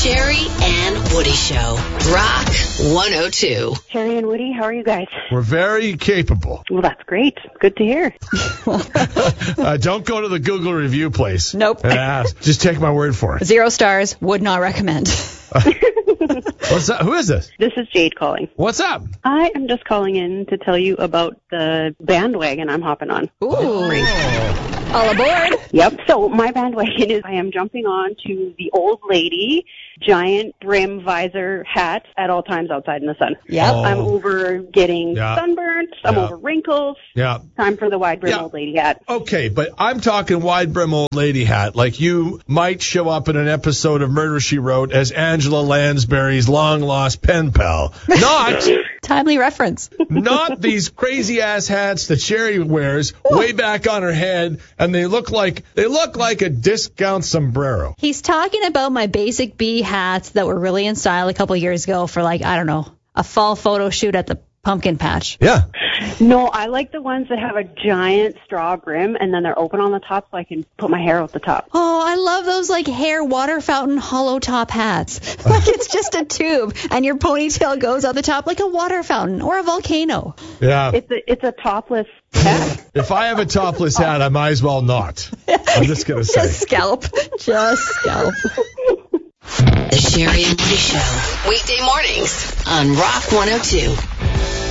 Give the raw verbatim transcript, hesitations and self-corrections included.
Sherry and Woody Show. Rock one oh two. Sherry and Woody, how are you guys? We're very capable. Well, that's great. Good to hear. uh, don't go to the Google review place. Nope. And ask. Just take my word for it. Zero stars. Would not recommend. What's that? Who is this? This is Jade calling. What's up? I am just calling in to tell you about the bandwagon I'm hopping on. Ooh. Oh. All aboard. Yep. So my bandwagon is I am jumping on to the old lady giant brim visor hat at all times outside in the sun. Yep. Oh. I'm over getting Yeah. sunburnt. I'm Yeah. over wrinkles. Yeah. Time for the wide brim Yeah. old lady hat. Okay, but I'm talking wide brim old lady hat. Like you might show up in an episode of Murder, She Wrote as Angela Lansbury's long lost pen pal. Not, Timely reference. not these crazy ass hats that Sherry wears way back on her head, and they look like they look like a discount sombrero. He's talking about my basic bee hats that were really in style a couple years ago for, like, I don't know, a fall photo shoot at the pumpkin patch. Yeah. No, I like the ones that have a giant straw brim and then they're open on the top so I can put my hair out the top. Oh, I love those, like, hair water fountain hollow top hats. Like it's just a tube and your ponytail goes out the top like a water fountain or a volcano. Yeah. It's a it's a topless hat. If I have a topless hat, I might as well not. I'm just going to say. Just scalp. Just scalp. The Sherry and Woody Show. Weekday mornings on Rock one oh two.